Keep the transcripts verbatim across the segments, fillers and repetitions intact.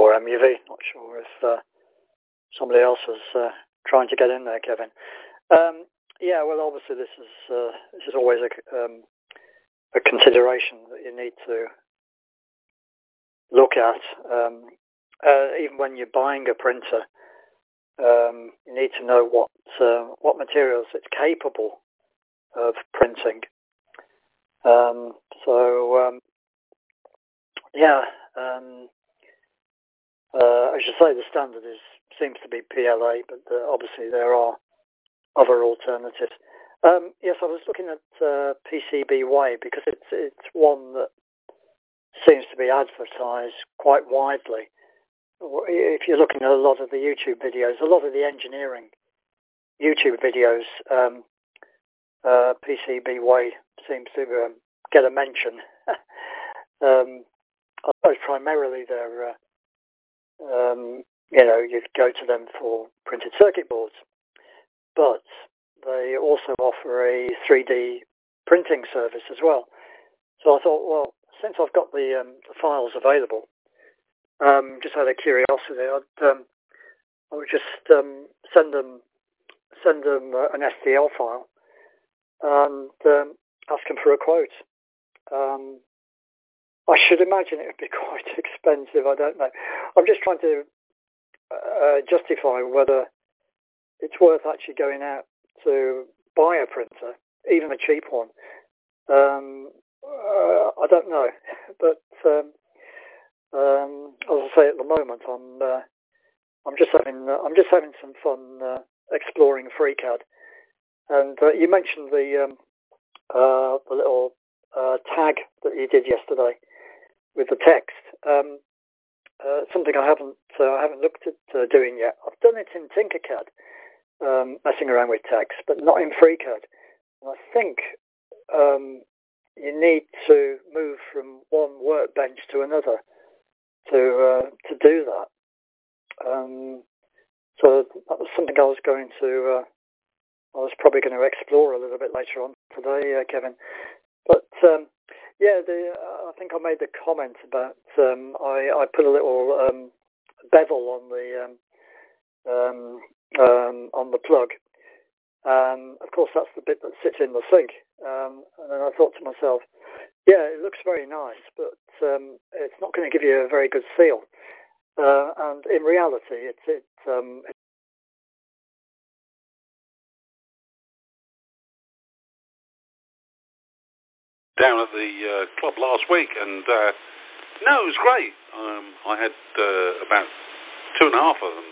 or M U V. Not sure if uh, somebody else was uh, trying to get in there, Kevin. Um, yeah, well, obviously this is uh, this is always a, um, a consideration that you need to look at. Um, uh, even when you're buying a printer, um, you need to know what uh, what materials it's capable of printing. Um, so um, yeah, um, uh, I should say the standard is seems to be P L A, but uh, obviously there are other alternatives. Um, yes, I was looking at uh, P C B Y because it's it's one that seems to be advertised quite widely. If you're looking at a lot of the YouTube videos, a lot of the engineering YouTube videos, um, uh, P C B Y seems to um, get a mention. um, I suppose primarily they're, uh, um, you know, you go to them for printed circuit boards, but they also offer a three D printing service as well. So I thought, well, since I've got the, um, the files available, um, just out of curiosity, I'd, um, I would just um, send them send them uh, an S T L file and um, ask them for a quote. Um, I should imagine it would be quite expensive. I don't know. I'm just trying to uh, justify whether it's worth actually going out to buy a printer, even a cheap one. Um, uh, I don't know, but um, um, as I say, at the moment, I'm uh, I'm just having uh, I'm just having some fun uh, exploring FreeCAD. And uh, you mentioned the um, uh, the little uh, tag that you did yesterday with the text. Um, uh, something I haven't uh, I haven't looked at uh, doing yet. I've done it in Tinkercad, um, messing around with text, but not in FreeCAD. And I think um, you need to move from one workbench to another to uh, to do that. Um, so that was something I was going to. Uh, I was probably going to explore a little bit later on today, uh, Kevin. But um, yeah, the, uh, I think I made the comment about um, I, I put a little um, bevel on the um, um, um, on the plug. Um, of course, that's the bit that sits in the sink. Um, and then I thought to myself, yeah, it looks very nice, but um, it's not going to give you a very good seal. Uh, and in reality, it, it um, down at the uh, club last week, and uh, no, it was great. Um, I had uh, about two and a half of them.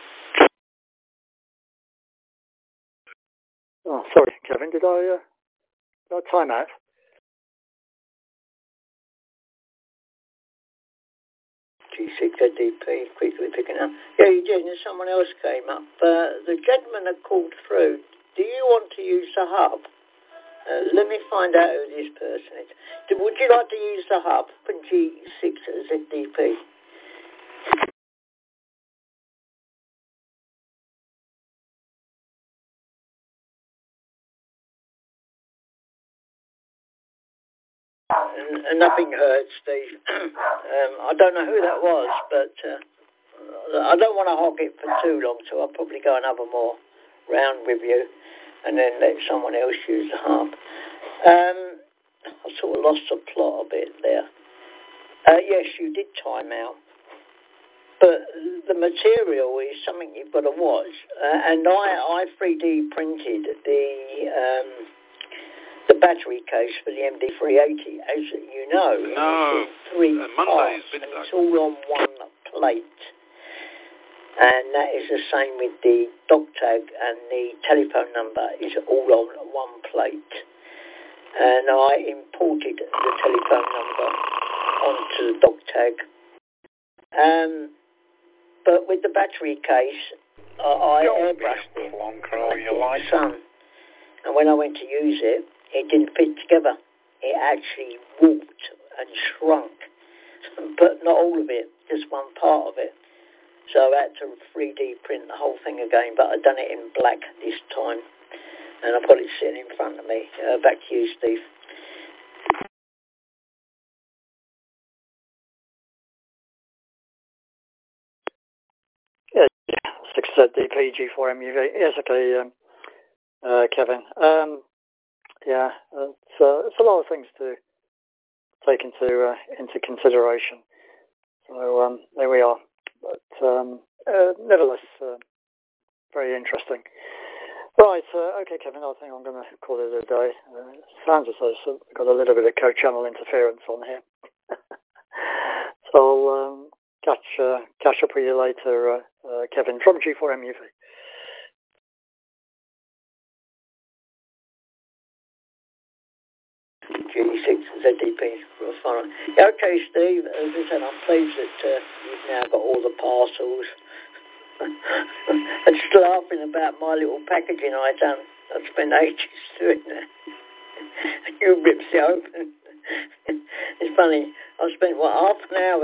Oh, sorry, Kevin. Did I, uh, did I time out? G six Z D P, quickly picking up. Yeah, you did, and someone else came up. Uh, the gentleman had called through. Do you want to use the hub? Uh, let me find out who this person is. Would you like to use the hub for G six Z D P? And, and nothing hurt, Steve. um, I don't know who that was, but uh, I don't want to hog it for too long, so I'll probably go another more round with you and then let someone else use the hub. Um, I sort of lost the plot a bit there. Uh, yes, you did time out. But the material is something you've got to watch. Uh, and I, I three D printed the um, the battery case for the M D three eighty, as you know. No, three uh, Monday's parts, and it's all on one plate. And that is the same with the dock tag, and the telephone number is all on one plate. And I imported the telephone number onto the dock tag. Um, but with the battery case, uh, I airbrushed it like the sun. And when I went to use it, it didn't fit together. It actually warped and shrunk, but not all of it, just one part of it. So I had to three D print the whole thing again, but I've done it in black this time. And I've got it sitting in front of me. Uh, back to you, Steve. Z D P G four M U V. Yes, okay, um, uh, Kevin. Um, yeah, it's, uh, it's a lot of things to take into uh, into consideration. So um, there we are. But um, uh, nevertheless, uh, very interesting. Right, uh, okay, Kevin, I think I'm going to call it a day. Uh, it sounds as though we've got a little bit of co-channel interference on here. So I'll um, catch, uh, catch up with you later, uh, uh, Kevin, from G four M U V. G six Z D P. Yeah, okay, Steve, as I said, I'm pleased that uh, you've now got all the parcels. I'm just laughing about my little packaging I done. I spent ages doing that. You ripped it open. It's funny. I spent, what, half an hour